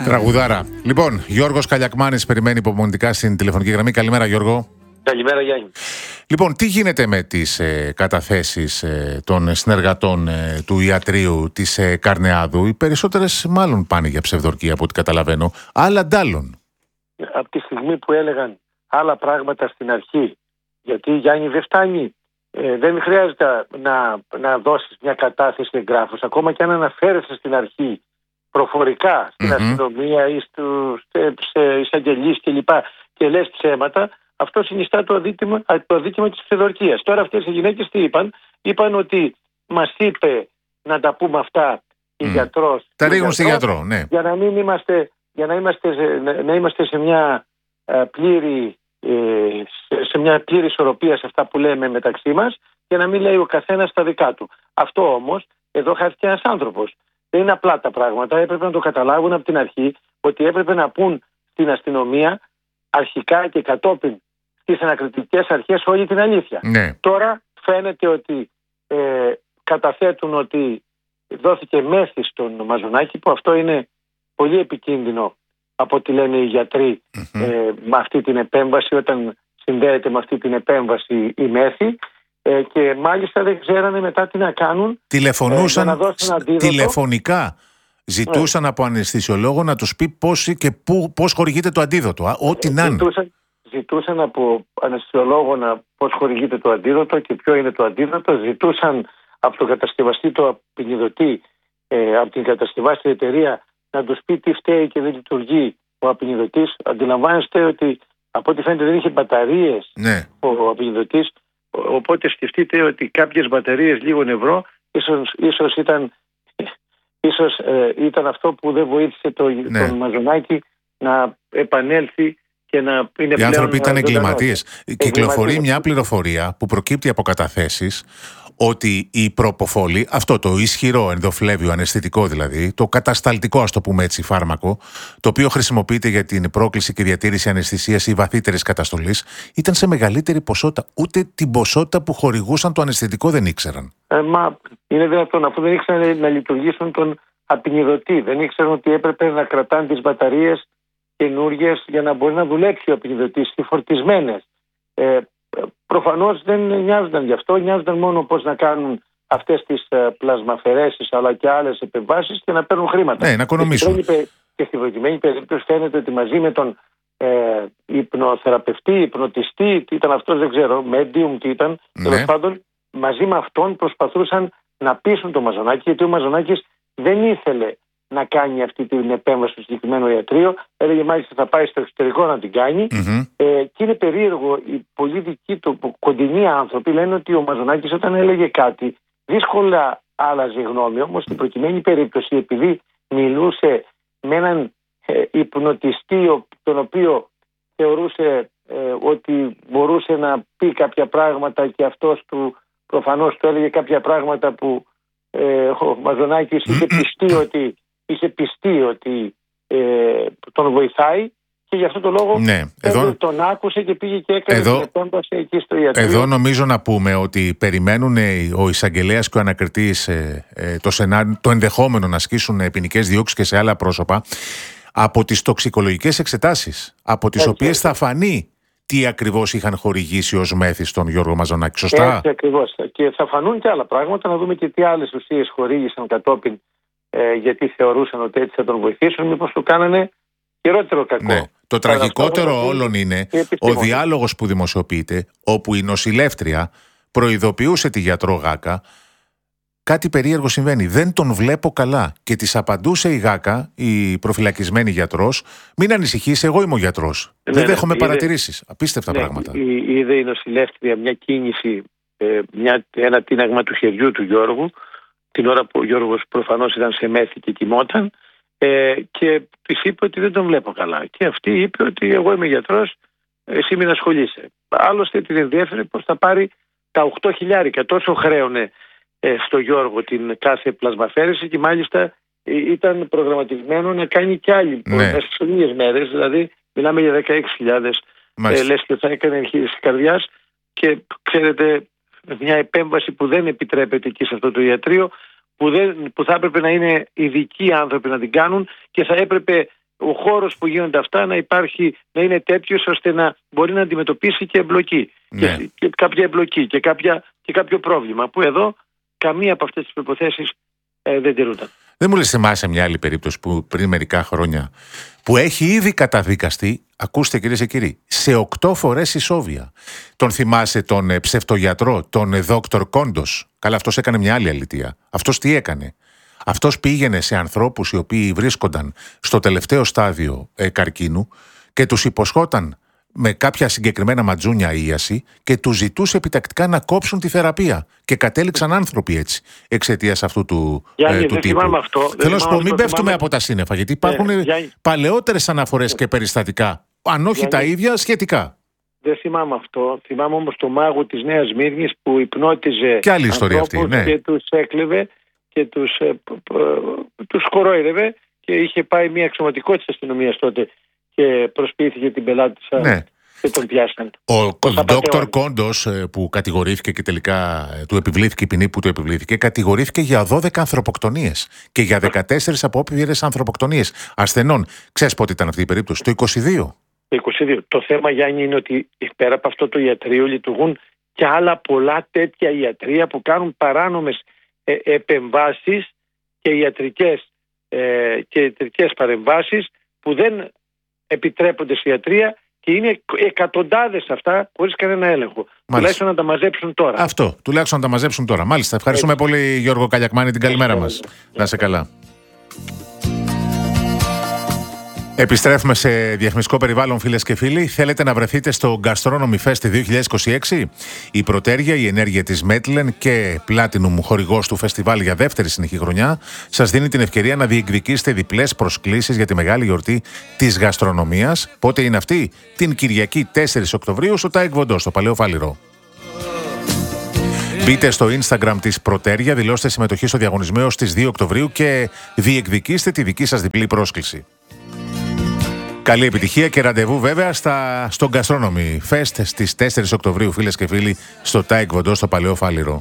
Τραγουδάρα. Λοιπόν, Γιώργος Καλιακμάνης περιμένει υπομονητικά στην τηλεφωνική γραμμή. Καλημέρα, Γιώργο. Καλημέρα, Γιάννη. Λοιπόν, τι γίνεται με τις καταθέσεις των συνεργατών του ιατρείου της Καρνεάδου? Οι περισσότερες μάλλον πάνε για ψευδορκία από ό,τι καταλαβαίνω. Άλλα ντάλλον. Από τη στιγμή που έλεγαν άλλα πράγματα στην αρχή, γιατί, Γιάννη, δεν φτάνει. Δεν χρειάζεται να δώσεις μια κατάθεση εγγράφους. Ακόμα και αν αναφέρεσαι στην αρχή προφορικά στην αστυνομία ή σε εισαγγελείς κλπ. Και λες ψέματα, αυτό συνιστά το αδίκημα της ψευδορκίας. Τώρα αυτές οι γυναίκες τι είπαν? Είπαν ότι μας είπε να τα πούμε αυτά η γιατρός. Τα ρίχνουν στη γιατρό, ναι. Για να είμαστε σε μια πλήρη ισορροπία σε αυτά που λέμε μεταξύ μας και να μην λέει ο καθένας τα δικά του. Αυτό όμως, εδώ χάθηκε ένας άνθρωπος. Δεν είναι απλά τα πράγματα. Έπρεπε να το καταλάβουν από την αρχή ότι έπρεπε να πούν στην αστυνομία αρχικά και κατόπιν στις ανακριτικές αρχές όλη την αλήθεια. Ναι. Τώρα φαίνεται ότι καταθέτουν ότι δόθηκε μέθη στον Μαζονάκη, που αυτό είναι πολύ επικίνδυνο από ό,τι λένε οι γιατροί με αυτή την επέμβαση, όταν συνδέεται με αυτή την επέμβαση η μέθη. Και μάλιστα δεν ξέρανε μετά τι να κάνουν. Τηλεφωνούσαν τηλεφωνικά. Ζητούσαν από αναισθησιολόγο να τους πει πώς χορηγείται το αντίδοτο. Ό,τι να είναι. Ζητούσαν από αναισθησιολόγο πώς χορηγείται το αντίδοτο και ποιο είναι το αντίδοτο. Ζητούσαν από τον κατασκευαστή, το απεινιδωτή, από την κατασκευάστρια εταιρεία, να τους πει τι φταίει και δεν λειτουργεί ο απεινιδωτής. Αντιλαμβάνεστε ότι από ό,τι φαίνεται δεν είχε μπαταρίες ο απεινιδωτής. Οπότε σκεφτείτε ότι κάποιες μπαταρίες λίγων ευρώ ίσως ήταν αυτό που δεν βοήθησε τον Μαζονάκη να επανέλθει και να είναι πλέον. Οι άνθρωποι ήταν εγκληματίες. Κυκλοφορεί μια πληροφορία που προκύπτει από καταθέσεις ότι η προποφόλη, αυτό το ισχυρό ενδοφλέβιο αναισθητικό δηλαδή, το κατασταλτικό, ας το πούμε έτσι, φάρμακο, το οποίο χρησιμοποιείται για την πρόκληση και διατήρηση αναισθησίας ή βαθύτερης καταστολής, ήταν σε μεγαλύτερη ποσότητα. Ούτε την ποσότητα που χορηγούσαν το αναισθητικό δεν ήξεραν. Μα είναι δυνατόν, αφού δεν ήξεραν να λειτουργήσουν τον απεινιδωτή, δεν ήξεραν ότι έπρεπε να κρατάνε τις μπαταρίες καινούργιες για να μπορεί να δουλέψει ο απεινιδωτής και φορτισμένες. Προφανώς δεν νοιάζονταν γι' αυτό, νοιάζονταν μόνο πώς να κάνουν αυτές τις πλασμαφαιρέσεις αλλά και άλλες επεμβάσεις και να παίρνουν χρήματα. Ναι, να οικονομήσουν. Και στην προκειμένη περίπτωση φαίνεται ότι μαζί με τον υπνοθεραπευτή, υπνοτιστή, τι ήταν αυτός δεν ξέρω, medium τι ήταν, τέλος πάντων, μαζί με αυτόν προσπαθούσαν να πείσουν τον Μαζονάκη, γιατί ο Μαζονάκης δεν ήθελε να κάνει αυτή την επέμβαση στο συγκεκριμένο ιατρείο. Έλεγε μάλιστα θα πάει στο εξωτερικό να την κάνει. Και είναι περίεργο, οι πολύ δικοί του κοντινοί άνθρωποι λένε ότι ο Μαζονάκης όταν έλεγε κάτι δύσκολα άλλαζε γνώμη. Όμως στην προκειμένη περίπτωση, επειδή μιλούσε με έναν υπνοτιστή τον οποίο θεωρούσε ότι μπορούσε να πει κάποια πράγματα και αυτός του προφανώς του έλεγε κάποια πράγματα που ο Μαζονάκης είχε πιστεί ότι τον βοηθάει και γι' αυτό το λόγο τον άκουσε και πήγε και έκανε την επέμβαση εκεί στο ιατρείο. Εδώ νομίζω να πούμε ότι περιμένουν ο εισαγγελέας και ο ανακριτής το ενδεχόμενο να ασκήσουν ποινικές διώξεις και σε άλλα πρόσωπα από τις τοξικολογικές εξετάσεις, από τις οποίες θα φανεί τι ακριβώς είχαν χορηγήσει ως μέθη στον Γιώργο Μαζονάκη. Σωστά? Έτσι ακριβώς. Και θα φανούν και άλλα πράγματα, να δούμε και τι άλλες ουσίες χορήγησαν κατόπιν, γιατί θεωρούσαν ότι έτσι θα τον βοηθήσουν, μήπως του κάνανε χειρότερο κακό. Ναι. Το τραγικότερο όλων είναι ο διάλογος που δημοσιοποιείται, όπου η νοσηλεύτρια προειδοποιούσε τη γιατρό Γάκα. Κάτι περίεργο συμβαίνει. Δεν τον βλέπω καλά. Και της απαντούσε η Γάκα, η προφυλακισμένη γιατρός, μην ανησυχείς, εγώ είμαι ο γιατρός. Δεν δέχομαι παρατηρήσεις. Απίστευτα πράγματα. Είδε η νοσηλεύτρια μια κίνηση, ένα τίναγμα του χεριού του Γιώργου, την ώρα που ο Γιώργος προφανώς ήταν σε μέθη και κοιμόταν, και της είπε ότι δεν τον βλέπω καλά. Και αυτή είπε ότι εγώ είμαι γιατρός, εσύ μην ασχολείσαι. Άλλωστε την ενδιέφερε πως θα πάρει τα 8.000. Τόσο χρέωνε στο Γιώργο την κάθε πλασμαφέρηση και μάλιστα ήταν προγραμματισμένο να κάνει κι άλλη μέσα σε λίγες μέρες, δηλαδή μιλάμε για 16.000 λες και θα έκανε εγχείρηση καρδιάς και ξέρετε μια επέμβαση που δεν επιτρέπεται εκεί σε αυτό το ιατρείο, που θα έπρεπε να είναι ειδικοί άνθρωποι να την κάνουν και θα έπρεπε ο χώρος που γίνονται αυτά να υπάρχει, να είναι τέτοιος ώστε να μπορεί να αντιμετωπίσει και εμπλοκή. Ναι. Και κάποια εμπλοκή και κάποιο πρόβλημα. Που εδώ καμία από αυτές τις προϋποθέσεις δεν τηρούνταν. Δεν μου λες, θυμάσαι μια άλλη περίπτωση που πριν μερικά χρόνια που έχει ήδη καταδικαστεί, ακούστε κυρίες και κύριοι, σε 8 φορές ισόβια. Τον θυμάσαι τον ψευτογιατρό, τον Δόκτωρ Κόντος? Καλά, αυτός έκανε μια άλλη αλητεία. Αυτός τι έκανε? Αυτός πήγαινε σε ανθρώπους οι οποίοι βρίσκονταν στο τελευταίο στάδιο καρκίνου και τους υποσχόταν με κάποια συγκεκριμένα ματζούνια ίαση και τους ζητούσε επιτακτικά να κόψουν τη θεραπεία. Και κατέληξαν άνθρωποι έτσι, εξαιτίας αυτού του τύπου. Θέλω να σου πω, μην πέφτουμε από τα σύννεφα, γιατί υπάρχουν παλαιότερες αναφορές και περιστατικά, αν όχι τα ίδια, σχετικά. Δεν θυμάμαι αυτό. Θυμάμαι όμως το μάγο της Νέας Μύρνης που υπνώτιζε και άλλη ιστορία αυτή, ναι. Και τους έκλεβε και τους κορόιδευε, και είχε πάει μια αξιωματικότητα της αστυνομίας τότε και προσποιήθηκε την πελάτησα, ναι, και τον πιάσαν. Ο Δόκτωρ Κόντος, που κατηγορήθηκε και τελικά του επιβλήθηκε η ποινή που του επιβλήθηκε, κατηγορήθηκε για 12 ανθρωποκτονίες και για 14 απόπειρες ανθρωποκτονίες ασθενών. Ξέρεις πότε ήταν αυτή η περίπτωση? Το 22. Το θέμα, Γιάννη, είναι ότι πέρα από αυτό το ιατρείο λειτουργούν και άλλα πολλά τέτοια ιατρεία που κάνουν παράνομες επεμβάσεις και ιατρικές παρεμβάσεις που δεν επιτρέπονται στη ιατρία, και είναι εκατοντάδες αυτά χωρίς κανένα έλεγχο. Τουλάχιστον να τα μαζέψουν τώρα. Αυτό, τουλάχιστον να τα μαζέψουν τώρα. Μάλιστα. Ευχαριστούμε πολύ, Γιώργο Καλιακμάνη. Την καλημέρα μας. Να είσαι καλά. Επιστρέφουμε σε διαφημιστικό περιβάλλον, φίλες και φίλοι. Θέλετε να βρεθείτε στο Gastronomy Fest 2026? Η Πρωτέρια, η ενέργεια της Μέτλεν και Platinum, χορηγός του φεστιβάλ για δεύτερη συνεχή χρονιά, σας δίνει την ευκαιρία να διεκδικήσετε διπλές προσκλήσεις για τη μεγάλη γιορτή της γαστρονομίας. Πότε είναι αυτή? Την Κυριακή 4 Οκτωβρίου στο Τάικ Βοντό, στο Παλαιό Φάληρο. Μπείτε στο Instagram της Πρωτέρια, δηλώστε συμμετοχή στο διαγωνισμό έως τις 2 Οκτωβρίου και διεκδικήστε τη δική σας διπλή πρόσκληση. Καλή επιτυχία και ραντεβού βέβαια στο Gastronomy Fest στις 4 Οκτωβρίου, φίλες και φίλοι, στο Τάικ Βοντό, στο Παλαιό Φάληρο.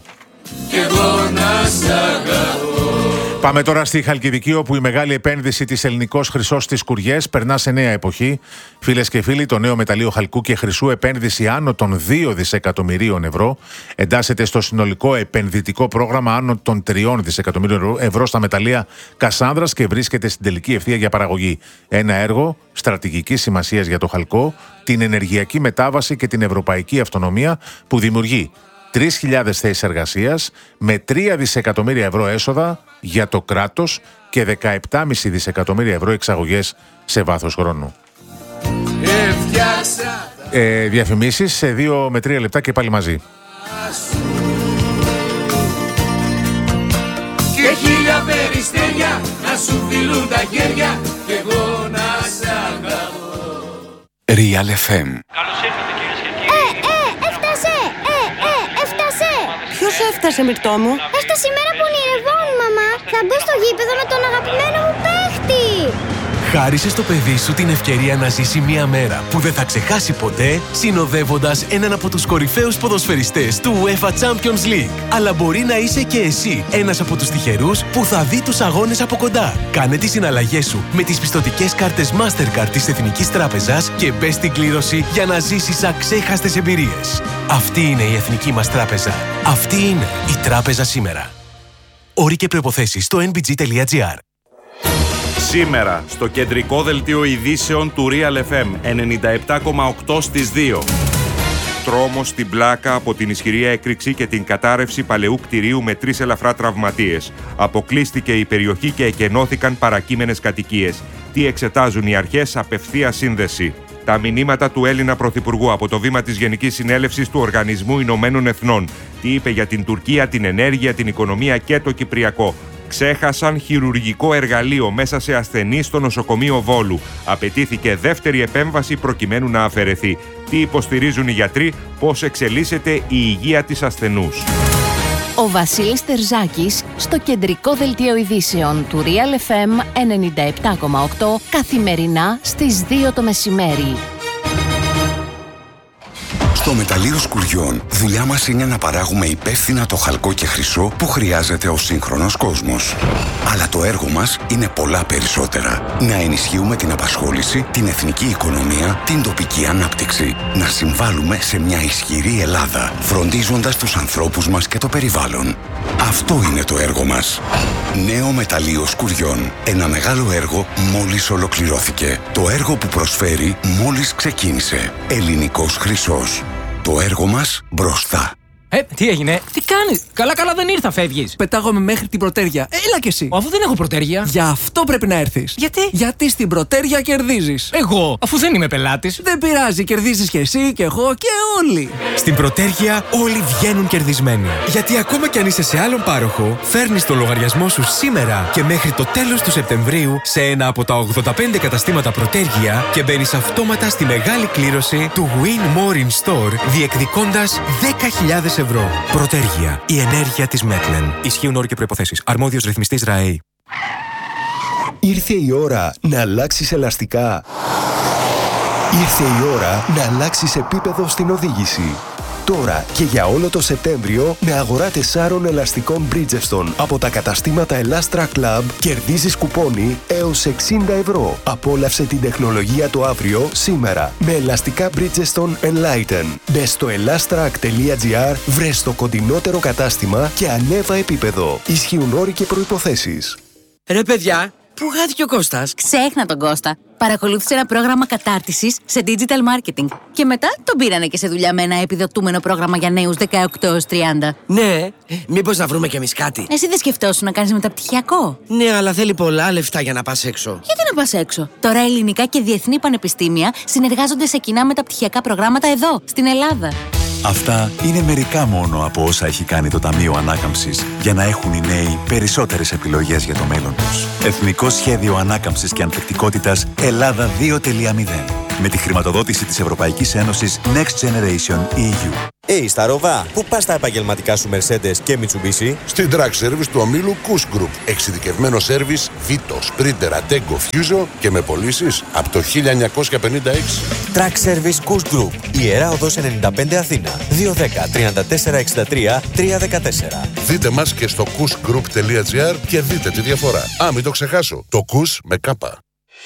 Πάμε τώρα στη Χαλκιδική, όπου η μεγάλη επένδυση της Ελληνικός Χρυσός στις Κουριές περνά σε νέα εποχή. Φίλες και φίλοι, το νέο μεταλλείο χαλκού και χρυσού, επένδυση άνω των 2 δισεκατομμυρίων ευρώ, εντάσσεται στο συνολικό επενδυτικό πρόγραμμα άνω των 3 δισεκατομμύριων ευρώ στα μεταλλεία Κασάνδρας και βρίσκεται στην τελική ευθεία για παραγωγή. Ένα έργο στρατηγικής σημασίας για το χαλκό, την ενεργειακή μετάβαση και την ευρωπαϊκή αυτονομία, που δημιουργεί 3.000 θέσεις εργασίας με 3 δισεκατομμύρια ευρώ έσοδα για το κράτος και 17,5 δισεκατομμύρια ευρώ εξαγωγές σε βάθος χρόνου. Διαφημίσεις σε 2 με 3 λεπτά και πάλι μαζί. Και 1000 περιστέρια να σου φιλούν τα χέρια και εγώ να σ' αγαπώ. Real FM. Καλώς ήρθατε, κυρίες και κύριοι. Έφτασε! Ποιος έφτασε, Μυρτώ μου? Έφτασε η μέρα που ονειρευόμουν, μαμά. Θα μπω στο γήπεδο με τον αγαπημένο μου παίχτη. Χάρισε στο παιδί σου την ευκαιρία να ζήσει μια μέρα που δεν θα ξεχάσει ποτέ, συνοδεύοντας έναν από τους κορυφαίους ποδοσφαιριστές του UEFA Champions League. Αλλά μπορεί να είσαι και εσύ ένας από τους τυχερούς που θα δει τους αγώνες από κοντά. Κάνε τις συναλλαγές σου με τις πιστωτικές κάρτες Mastercard της Εθνικής Τράπεζας και μπες στην κλήρωση για να ζήσεις αξέχαστες εμπειρίες. Αυτή είναι η Εθνική μας Τράπεζα. Αυτή είναι η Τράπεζα σήμερα. Όροι και προϋποθέσεις στο nbg.gr. Σήμερα, στο κεντρικό δελτίο ειδήσεων του Real FM 97,8 στις 2. Τρόμος στην Πλάκα από την ισχυρή έκρηξη και την κατάρρευση παλαιού κτηρίου με 3 ελαφρά τραυματίες. Αποκλείστηκε η περιοχή και εκενώθηκαν παρακείμενες κατοικίες. Τι εξετάζουν οι αρχές? Απευθεία σύνδεση. Τα μηνύματα του Έλληνα Πρωθυπουργού από το βήμα της Γενικής Συνέλευσης του Οργανισμού Ηνωμένων Εθνών. Τι είπε για την Τουρκία, την ενέργεια, την οικονομία και το Κυπριακό. Ξέχασαν χειρουργικό εργαλείο μέσα σε ασθενή στο νοσοκομείο Βόλου. Απαιτήθηκε δεύτερη επέμβαση προκειμένου να αφαιρεθεί. Τι υποστηρίζουν οι γιατροί? Πώς εξελίσσεται η υγεία της ασθενούς? Ο Βασίλης Τερζάκης στο κεντρικό δελτίο ειδήσεων του Real FM 97,8 καθημερινά στις 2 το μεσημέρι. Στο μεταλλείο Σκουριών, δουλειά μας είναι να παράγουμε υπεύθυνα το χαλκό και χρυσό που χρειάζεται ο σύγχρονος κόσμος. Αλλά το έργο μας είναι πολλά περισσότερα. Να ενισχύουμε την απασχόληση, την εθνική οικονομία, την τοπική ανάπτυξη. Να συμβάλλουμε σε μια ισχυρή Ελλάδα, φροντίζοντας τους ανθρώπους μας και το περιβάλλον. Αυτό είναι το έργο μας. Νέο μεταλλείο Σκουριών. Ένα μεγάλο έργο μόλις ολοκληρώθηκε. Το έργο που προσφέρει μόλις ξεκίνησε. Ελληνικός χρυσός. Το έργο μας μπροστά. Τι έγινε, τι κάνεις? Καλά δεν ήρθα, φεύγεις. Πετάγομαι μέχρι την Πρωτέρια. Έλα κι εσύ. Αφού δεν έχω Πρωτέρια. Γι' αυτό πρέπει να έρθεις. Γιατί? Γιατί στην Πρωτέρια κερδίζεις. Εγώ, αφού δεν είμαι πελάτης. Δεν πειράζει, κερδίζεις κι εσύ και εγώ και όλοι. Στην Πρωτέρια όλοι βγαίνουν κερδισμένοι. Γιατί ακόμα κι αν είσαι σε άλλον πάροχο, φέρνεις το λογαριασμό σου σήμερα και μέχρι το τέλος του Σεπτεμβρίου σε ένα από τα 85 καταστήματα Πρωτέρια και μπαίνεις αυτόματα στη μεγάλη κλήρωση του Win More in Store, διεκδικώντας 10.000 ευρώ. Πρωτέργεια. Η ενέργεια της Μέτλεν. Ισχύουν όροι και προϋποθέσεις. Αρμόδιος ρυθμιστής ΡΑΕΗ. Ήρθε η ώρα να αλλάξεις ελαστικά. Ήρθε η ώρα να αλλάξεις επίπεδο στην οδήγηση. Τώρα και για όλο το Σεπτέμβριο, με αγορά 4 ελαστικών Bridgestone από τα καταστήματα Elastra Club, κερδίζεις κουπόνι έως 60 ευρώ. Απόλαυσε την τεχνολογία το αύριο, σήμερα, με ελαστικά Bridgestone Enlighten. Μπες στο elastrac.gr, βρες το κοντινότερο κατάστημα και ανέβα επίπεδο. Ισχύουν όροι και προϋποθέσεις. Ρε παιδιά, πού χάθηκε ο Κώστας? Ξέχνα τον Κώστα. Παρακολούθησε ένα πρόγραμμα κατάρτισης σε digital marketing. Και μετά τον πήρανε και σε δουλειά με ένα επιδοτούμενο πρόγραμμα για νέους 18-30. Ναι, μήπως να βρούμε κι εμείς κάτι? Εσύ δεν σκεφτόσουν να κάνεις μεταπτυχιακό? Ναι, αλλά θέλει πολλά λεφτά για να πας έξω. Γιατί να πας έξω? Τώρα ελληνικά και διεθνή πανεπιστήμια συνεργάζονται σε κοινά μεταπτυχιακά προγράμματα εδώ, στην Ελλάδα. Αυτά είναι μερικά μόνο από όσα έχει κάνει το Ταμείο Ανάκαμψης για να έχουν οι νέοι περισσότερες επιλογές για το μέλλον τους. Εθνικό Σχέδιο Ανάκαμψης και Ανθεκτικότητας Ελλάδα 2.0. Με τη χρηματοδότηση της Ευρωπαϊκής Ένωσης Next Generation EU. Στα Ροβά, πού πας τα επαγγελματικά σου Mercedes και Mitsubishi? Στην Track Service του ομίλου Kuss Group. Εξειδικευμένο σέρβις Vito, Sprinter, Ateco, Fuso και με πωλήσεις από το 1956. Track Service Kuss Group. Ιερά Οδός 95 Αθήνα. 210 34 63 314. Δείτε μας και στο kussgroup.gr και δείτε τη διαφορά. Μην το ξεχάσω. Το Kuss με κάπα.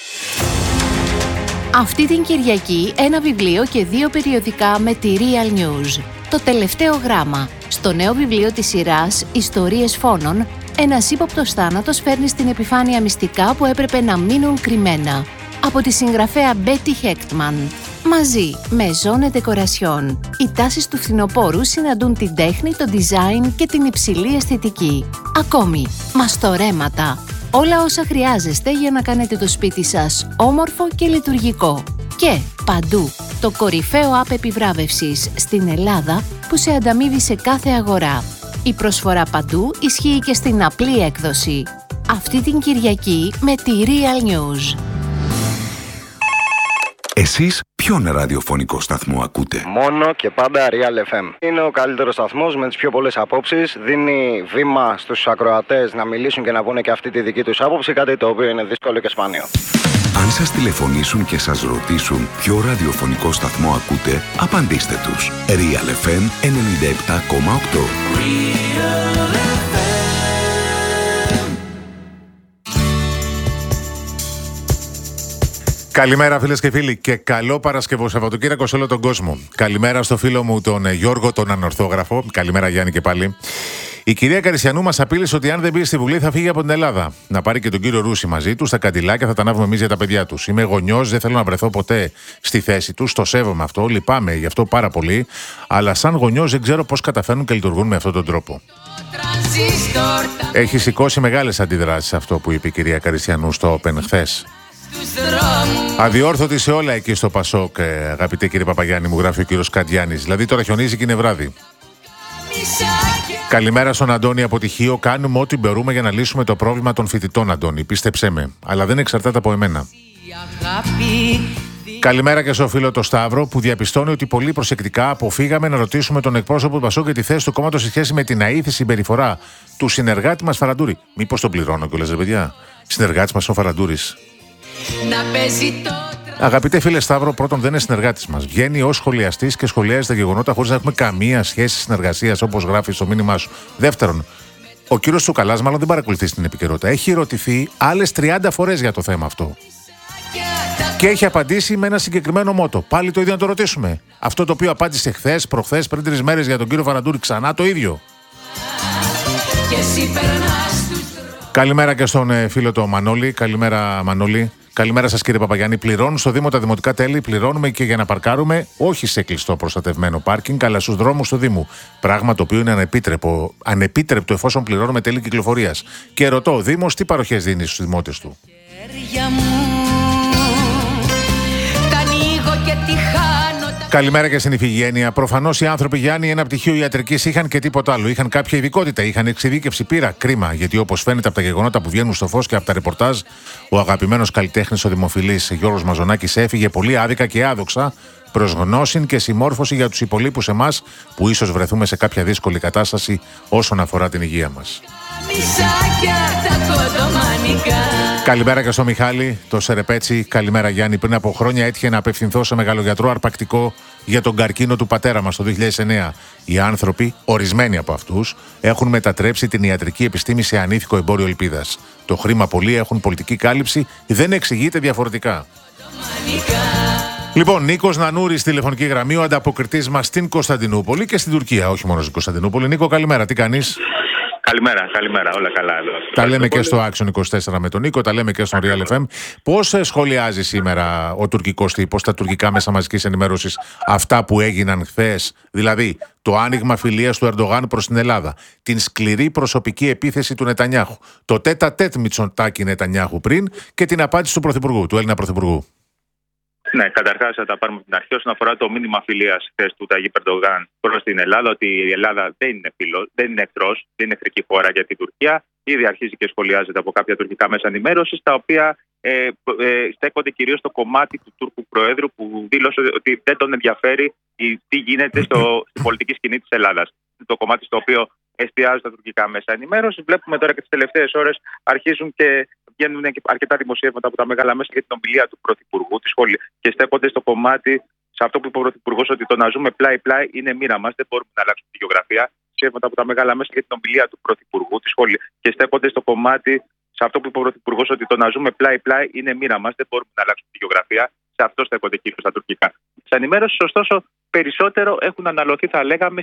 Αυτή την Κυριακή ένα βιβλίο και 2 περιοδικά με τη Real News. Το τελευταίο γράμμα. Στο νέο βιβλίο της σειράς «Ιστορίες φόνων», ένας ύποπτος θάνατος φέρνει στην επιφάνεια μυστικά που έπρεπε να μείνουν κρυμμένα. Από τη συγγραφέα Betty Hechtman. Μαζί με Zone Decoration. Οι τάσεις του φθινοπόρου συναντούν την τέχνη, το design και την υψηλή αισθητική. Ακόμη, μαστορέματα. Όλα όσα χρειάζεστε για να κάνετε το σπίτι σας όμορφο και λειτουργικό. Και παντού, το κορυφαίο app επιβράβευσης στην Ελλάδα που σε ανταμείβει σε κάθε αγορά. Η προσφορά παντού ισχύει και στην απλή έκδοση. Αυτή την Κυριακή με τη Real News. Εσείς ποιον ραδιοφωνικό σταθμό ακούτε? Μόνο και πάντα Real FM. Είναι ο καλύτερος σταθμός με τις πιο πολλές απόψεις. Δίνει βήμα στους ακροατές να μιλήσουν και να πούνε και αυτή τη δική τους άποψη, κάτι το οποίο είναι δύσκολο και σπάνιο. Αν σας τηλεφωνήσουν και σας ρωτήσουν ποιο ραδιοφωνικό σταθμό ακούτε, απαντήστε τους. Real FM 97,8. Καλημέρα φίλες και φίλοι και καλό Παρασκευό Σαββατοκύριακο σε όλο τον κόσμο. Καλημέρα στο φίλο μου τον Γιώργο τον Ανορθόγραφο. Καλημέρα Γιάννη και πάλι. Η κυρία Καρισιανού μας απείλησε ότι αν δεν μπει στη Βουλή θα φύγει από την Ελλάδα. Να πάρει και τον κύριο Ρούση μαζί του, στα καντιλάκια θα τα ανάβουμε εμείς για τα παιδιά τους. Είμαι γονιός, δεν θέλω να βρεθώ ποτέ στη θέση τους. Το σέβομαι αυτό, λυπάμαι γι' αυτό πάρα πολύ. Αλλά σαν γονιός δεν ξέρω πώς καταφέρνουν και λειτουργούν με αυτόν τον τρόπο. Έχει σηκώσει μεγάλες αντιδράσεις αυτό που είπε η κυρία Καρισιανού στο Open χθες. Αδιόρθωτη σε όλα εκεί στο Πασόκ, αγαπητέ κύριε Παπαγιάννη, μου γράφει ο κύριος Καντιάνης. Δηλαδή τώρα χιονίζει και είναι βράδυ. Καλημέρα στον Αντώνη από Τυχείο. Κάνουμε ό,τι μπορούμε για να λύσουμε το πρόβλημα των φοιτητών, Αντώνη. Πίστεψέ με. Αλλά δεν εξαρτάται από εμένα. Καλημέρα και στο φίλο το Σταύρο που διαπιστώνει ότι πολύ προσεκτικά αποφύγαμε να ρωτήσουμε τον εκπρόσωπο του Πασόκ για τη θέση του κόμματος σε σχέση με την αήθη συμπεριφορά του συνεργάτη μας Φαραντούρη. Μήπως τον πληρώνω κιόλας, ρε παιδιά. Συνεργάτης μας ο Φαραντούρης. Αγαπητέ φίλε Σταύρο, πρώτον δεν είναι συνεργάτης μας. Βγαίνει ως σχολιαστής και σχολιάζει τα γεγονότα χωρίς να έχουμε καμία σχέση συνεργασίας, όπως γράφει στο μήνυμά σου. Δεύτερον, ο κύριος Τσουκαλάς μάλλον δεν παρακολουθεί την επικαιρότητα. Έχει ρωτηθεί άλλες 30 φορές για το θέμα αυτό. Και έχει απαντήσει με ένα συγκεκριμένο μότο. Πάλι το ίδιο να το ρωτήσουμε. Αυτό το οποίο απάντησε χθες, προχθές, πριν 3 μέρες για τον κύριο Βαραντούρη, ξανά το ίδιο. Καλημέρα και στον φίλο το Μανώλη. Καλημέρα, Μανώλη. Καλημέρα σας κύριε Παπαγιάννη. Πληρώνουν στο Δήμο τα δημοτικά τέλη, πληρώνουμε και για να παρκάρουμε, όχι σε κλειστό προστατευμένο πάρκινγκ, αλλά στους δρόμους του Δήμου. Πράγμα το οποίο είναι ανεπίτρεπτο εφόσον πληρώνουμε τέλη κυκλοφορίας. Και ρωτώ, ο Δήμος τι παροχές δίνει στους δημότες του? Καλημέρα και στην Ιφηγένεια. Προφανώς οι άνθρωποι, Γιάννη, ένα πτυχίο ιατρικής είχαν και τίποτα άλλο. Είχαν κάποια ειδικότητα, είχαν εξειδίκευση, πείρα. Κρίμα, γιατί όπως φαίνεται από τα γεγονότα που βγαίνουν στο φως και από τα ρεπορτάζ, ο αγαπημένος καλλιτέχνης, ο δημοφιλής Γιώργος Μαζονάκης έφυγε πολύ άδικα και άδοξα προς γνώση και συμμόρφωση για τους υπολείπους εμάς που ίσως βρεθούμε σε κάποια δύσκολη κατάσταση όσον αφορά την υγεία μας. Καλημέρα και στο Μιχάλη, το Σερεπέτσι. Καλημέρα Γιάννη. Πριν από χρόνια έτυχε να απευθυνθώ σε μεγαλογιατρό αρπακτικό για τον καρκίνο του πατέρα μας το 2009. Οι άνθρωποι, ορισμένοι από αυτούς, έχουν μετατρέψει την ιατρική επιστήμη σε ανήθικο εμπόριο ελπίδας. Το χρήμα πολλοί έχουν πολιτική κάλυψη, δεν εξηγείται διαφορετικά. Λοιπόν, Νίκος Νανούρης, τηλεφωνική γραμμή, ο ανταποκριτής μας στην Κωνσταντινούπολη και στην Τουρκία, όχι μόνο στην Κωνσταντινούπολη. Νίκο, καλημέρα, τι κάνεις? Καλημέρα, όλα καλά εδώ. Τα λέμε και στο Action 24 με τον Νίκο, τα λέμε και στο Real FM. Πώς σχολιάζει σήμερα ο τουρκικός τύπος, τα τουρκικά μέσα μαζικής ενημέρωσης, αυτά που έγιναν χθες, δηλαδή το άνοιγμα φιλίας του Ερντογάν προς την Ελλάδα, την σκληρή προσωπική επίθεση του Νετανιάχου, το τέτα-τέτ Μητσοτάκη Νετανιάχου πριν και την απάντηση του Πρωθυπουργού, του Έλληνα Πρωθυπουργού? Ναι, καταρχάς θα τα πάρουμε από την αρχή όσον αφορά το μήνυμα φιλίας χθες του Ταγίπ Ερντογάν προς την Ελλάδα, ότι η Ελλάδα δεν είναι φίλος, δεν είναι εχθρός, δεν είναι εχθρική χώρα για την Τουρκία. Ήδη αρχίζει και σχολιάζεται από κάποια τουρκικά μέσα ενημέρωσης, τα οποία στέκονται κυρίως στο κομμάτι του Τούρκου Προέδρου, που δήλωσε ότι δεν τον ενδιαφέρει τι γίνεται στην πολιτική σκηνή της Ελλάδας. Το κομμάτι στο οποίο εστιάζουν τα τουρκικά μέσα ενημέρωσης. Βλέπουμε τώρα και τις τελευταίες ώρες αρχίζουν και βγαίνουν και αρκετά δημοσιεύματα από τα μεγάλα μέσα για την ομιλία του Πρωθυπουργού τη σχολή και στέκονται στο κομμάτι, σε αυτό που είπε ο Πρωθυπουργός, ότι το να ζούμε πλάι-πλάι είναι μοίρα μας, δεν μπορούμε να αλλάξουμε τη γεωγραφία. Δημοσιεύματα από τα μεγάλα μέσα για την ομιλία του Πρωθυπουργού τη σχολή και στέκονται στο κομμάτι, σε αυτό που είπε ο Πρωθυπουργός, ότι το να ζούμε πλάι-πλάι είναι μοίρα μας, δεν μπορούμε να αλλάξουμε τη γεωγραφία. Σε αυτό στέκονται κυρίως τα τουρκικά. Τις ενημέρωσης, ωστόσο, περισσότερο έχουν αναλωθεί, θα λέγαμε,